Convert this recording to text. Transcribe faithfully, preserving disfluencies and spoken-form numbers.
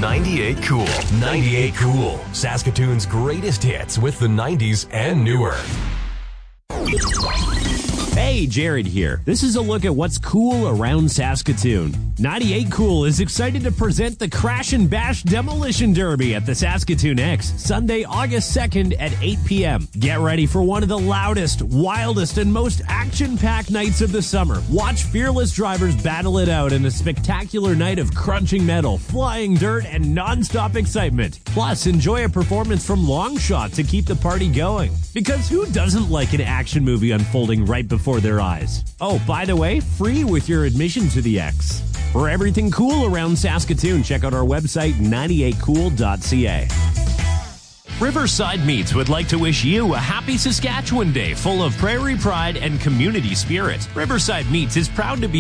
ninety-eight Cool. ninety-eight Cool. Saskatoon's greatest hits with the nineties and newer. Hey, Jared here. This is a look at what's cool around Saskatoon. ninety-eight Cool is excited to present the Crash and Bash Demolition Derby at the Saskatoon X, Sunday, August second at eight p.m. Get ready for one of the loudest, wildest, and most action-packed nights of the summer. Watch fearless drivers battle it out in a spectacular night of crunching metal, flying dirt, and non-stop excitement. Plus, enjoy a performance from Longshot to keep the party going. Because who doesn't like an action movie unfolding right before their eyes? Oh, by the way, free with your admission to the X. For everything cool around Saskatoon, check out our website, ninety-eight cool dot c a. Riverside Meats would like to wish you a happy Saskatchewan Day full of prairie pride and community spirit. Riverside Meats is proud to be